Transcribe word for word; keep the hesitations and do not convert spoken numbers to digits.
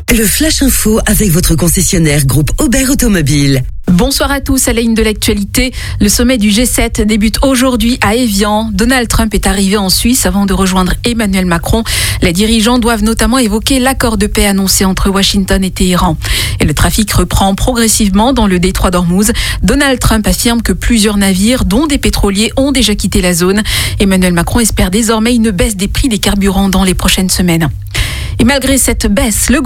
Le Flash Info avec votre concessionnaire groupe Aubert Automobile. Bonsoir à tous, à la ligne de l'actualité. Le sommet du G sept débute aujourd'hui à Évian. Donald Trump est arrivé en Suisse avant de rejoindre Emmanuel Macron. Les dirigeants doivent notamment évoquer l'accord de paix annoncé entre Washington et Téhéran. Et le trafic reprend progressivement dans le détroit d'Ormuz. Donald Trump affirme que plusieurs navires, dont des pétroliers, ont déjà quitté la zone. Emmanuel Macron espère désormais une baisse des prix des carburants dans les prochaines semaines. Et malgré cette baisse, le